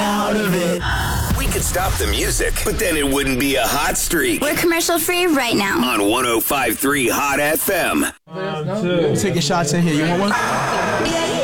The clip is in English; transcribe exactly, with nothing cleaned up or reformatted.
out of it. We could stop the music, but then it wouldn't be a hot streak. We're commercial free right now. On one oh five point three Hot F M. Um, two. Taking shots in here. You want one?